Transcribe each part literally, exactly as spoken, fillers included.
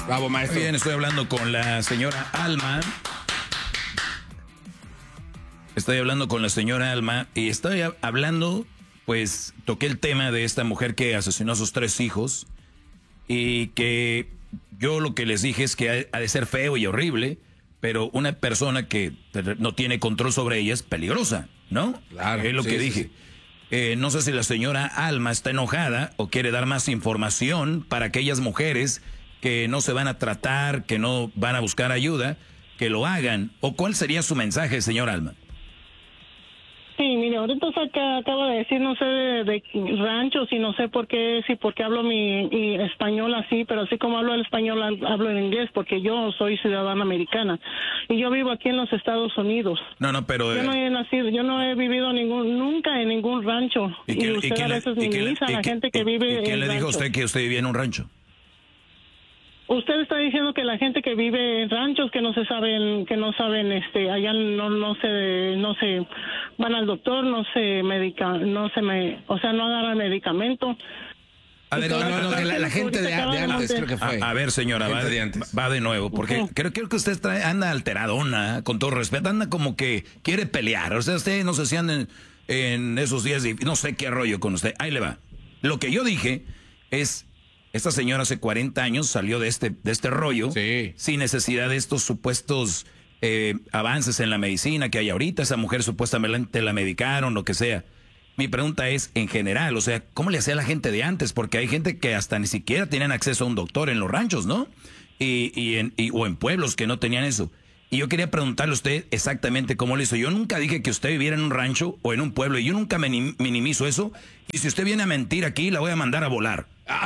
Bravo, maestro. Muy bien, estoy hablando con la señora Alma. Estoy hablando con la señora Alma y estoy hablando, pues, toqué el tema de esta mujer que asesinó a sus tres hijos y que yo lo que les dije es que ha de ser feo y horrible, pero una persona que no tiene control sobre ella es peligrosa, ¿no? Claro. Es lo sí, que sí, dije. Sí. Eh, no sé si la señora Alma está enojada o quiere dar más información para aquellas mujeres que no se van a tratar, que no van a buscar ayuda, que lo hagan. ¿O cuál sería su mensaje, señor Alma? Sí, mire, ahorita acá, acabo de decir, no sé de, de ranchos y no sé por qué, sí, porque hablo mi, mi español así, pero así como hablo el español, hablo en inglés, porque yo soy ciudadana americana y yo vivo aquí en los Estados Unidos. No, no, pero... Yo no he nacido, yo no he vivido ningún, nunca en ningún rancho. ¿Y, y, qué, y usted y quién a le, veces y quién minimiza le, a la y, gente que y, vive y en quién le dijo a ranchos. usted que usted vivía en un rancho? Usted está diciendo que la gente que vive en ranchos que no se saben, que no saben, este, allá no, no se, no se van al doctor, no se medica, no se me, o sea, no agarran medicamento. A ver, no, no, no, que la, la gente de, de antes creo que fue. A, a ver, señora, va de, de va de nuevo, porque uh-huh. creo, creo que usted trae, anda alteradona, con todo respeto, anda como que quiere pelear. O sea, usted no sé si anda en, en esos días, de, no sé qué rollo con usted. Ahí le va. Lo que yo dije es... Esta señora hace cuarenta años salió de este, de este rollo sí. sin necesidad de estos supuestos eh, avances en la medicina que hay ahorita. Esa mujer supuestamente la medicaron, lo que sea. Mi pregunta es, en general, o sea, ¿cómo le hacía la gente de antes? Porque hay gente que hasta ni siquiera tienen acceso a un doctor en los ranchos, ¿no? Y, y en, y, o en pueblos que no tenían eso. Y yo quería preguntarle a usted exactamente cómo lo hizo. Yo nunca dije que usted viviera en un rancho o en un pueblo. Y yo nunca me minimizo eso. Y si usted viene a mentir aquí, la voy a mandar a volar. Ah.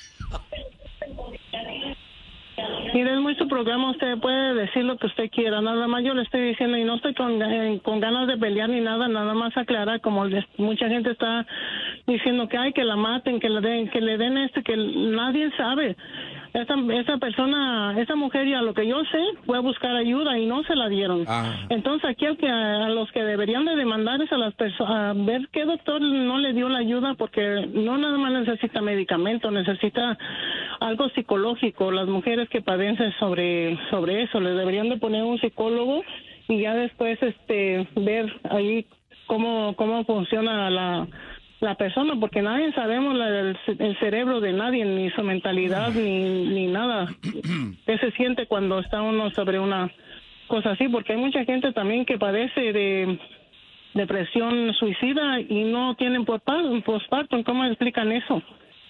Mire, es muy su programa, usted puede decir lo que usted quiera, nada más yo le estoy diciendo y no estoy con, eh, con ganas de pelear ni nada, nada más aclarar, como les, mucha gente está diciendo que hay que la maten, que le den, que le den esto, que nadie sabe. Esa, esa persona, esa mujer, ya lo que yo sé, fue a buscar ayuda y no se la dieron. Ah. Entonces aquí al que, a los que deberían de demandar es a las personas, a ver qué doctor no le dio la ayuda, porque no nada más necesita medicamento, necesita algo psicológico. Las mujeres que padecen sobre, sobre eso, les deberían de poner un psicólogo y ya después este ver ahí cómo, cómo funciona la... la persona, porque nadie sabemos la, el, el cerebro de nadie, ni su mentalidad, ni, ni nada. ¿Qué se siente cuando está uno sobre una cosa así? Porque hay mucha gente también que padece de depresión suicida y no tienen postpartum. ¿Cómo explican eso?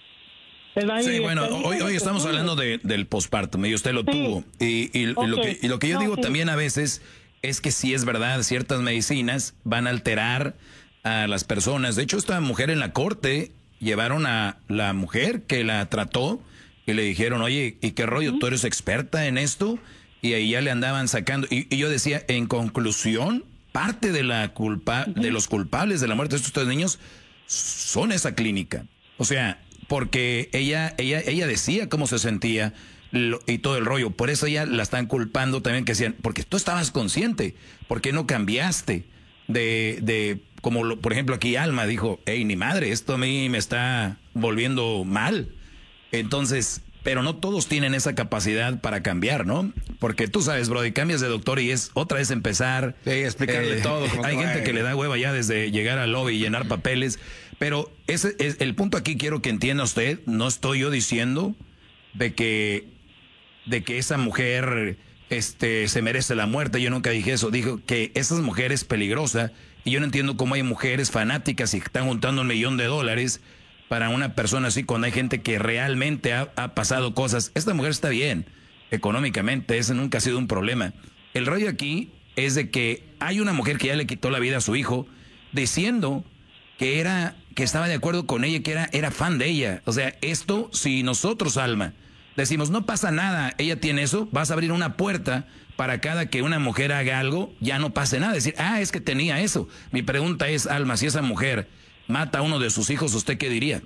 Sí, bueno, hoy, hoy estamos hablando de, del postpartum y usted lo sí. tuvo. Y, y, okay. y, lo que, y lo que yo no, digo sí. también a veces es que sí es verdad, ciertas medicinas van a alterar a las personas. De hecho, esta mujer en la corte llevaron a la mujer que la trató y le dijeron, oye, ¿y qué rollo? ¿Tú eres experta en esto? Y ahí ya le andaban sacando. Y, y yo decía, en conclusión, parte de la culpa, uh-huh. de los culpables de la muerte de estos tres niños son esa clínica. O sea, porque ella, ella, ella decía cómo se sentía lo, y todo el rollo. Por eso ella la están culpando también, que decían, porque tú estabas consciente, ¿por qué no cambiaste? De, de como lo, por ejemplo aquí Alma dijo, hey, ni madre, esto a mí me está volviendo mal. Entonces, pero no todos tienen esa capacidad para cambiar, ¿no? Porque tú sabes, Brody, cambias de doctor y es otra vez empezar. Sí, explicarle eh, todo. Hay gente que le da hueva ya desde llegar al lobby y llenar papeles. Pero ese es el punto aquí, quiero que entienda usted, no estoy yo diciendo de que, de que esa mujer este, se merece la muerte, yo nunca dije eso, dijo que esa mujer es peligrosa y yo no entiendo cómo hay mujeres fanáticas y están juntando un millón de dólares para una persona así cuando hay gente que realmente ha, ha pasado cosas. Esta mujer está bien, económicamente, ese nunca ha sido un problema. El rollo aquí es de que hay una mujer que ya le quitó la vida a su hijo diciendo que era, que estaba de acuerdo con ella, que era, era fan de ella. O sea, esto, si nosotros, Alma, decimos, no pasa nada, ella tiene eso, vas a abrir una puerta para cada que una mujer haga algo, ya no pase nada. Decir, ah, es que tenía eso. Mi pregunta es, Alma, si esa mujer mata a uno de sus hijos, ¿usted qué diría?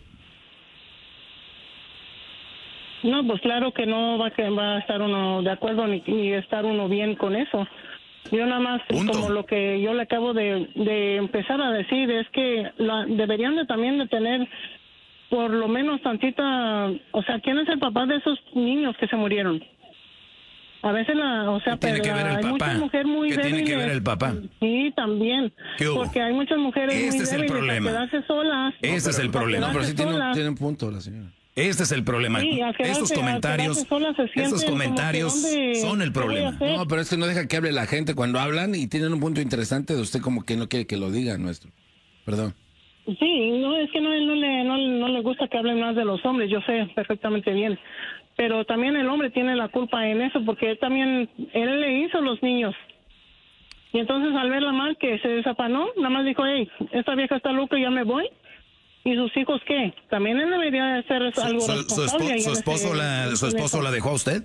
No, pues claro que no va, que va a estar uno de acuerdo ni, ni estar uno bien con eso. Yo nada más, Punto. como lo que yo le acabo de, de empezar a decir, es que la, deberían de también de tener por lo menos tantita, o sea, ¿quién es el papá de esos niños que se murieron? A veces la, o sea, tiene pero que ver el hay papá? muchas mujeres muy ¿Qué débiles. tiene que ver el papá? Sí, también. ¿Qué hubo? Porque hay muchas mujeres Este muy es el débiles problema. a quedarse solas. Ese es el problema. No, pero sí tiene un, solas. tiene un punto la señora. Este es el problema. Sí, al quedarse- Estos al comentarios, quedarse sola se sienten estos como que comentarios dónde- son el ¿qué voy a problema. hacer? No, pero es que no deja que hable la gente cuando hablan y tienen un punto interesante de usted como que no quiere que lo diga nuestro. Perdón. Sí, no, es que no, no, le, no, no le gusta que hablen más de los hombres, yo sé perfectamente bien. Pero también el hombre tiene la culpa en eso, porque él también, él le hizo a los niños. Y entonces al verla mal, que se desafanó, nada más dijo, hey, esta vieja está loca, ya me voy. ¿Y sus hijos qué? También él debería hacer ¿Su, algo su- su responsable. espo- ahí su en esposo, ese- la, en ¿Su esposo eso. la dejó a usted?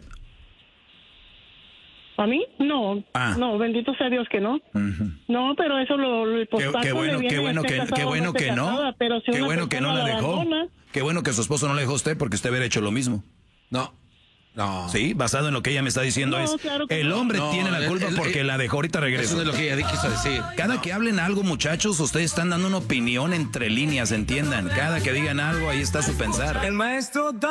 ¿A mí? No, Ah. no, bendito sea Dios que no. Ujú. No, pero eso lo, lo el Qué, posparto qué le bueno, viene qué bueno esté que, casado qué o bueno esté que no. casada, pero si Qué una bueno que no persona la dejó. abandona, Qué bueno que su esposo no la dejó a usted porque usted hubiera hecho lo mismo. No. No. Sí, basado en lo que ella me está diciendo No, es, claro que el no. hombre No, tiene la es- culpa es- porque es- la dejó, ahorita Eso regreso. no es lo que ella quiso decir. Cada que hablen algo, muchachos, ustedes están dando una opinión entre líneas, entiendan. Cada que digan algo, ahí está su pensar. El maestro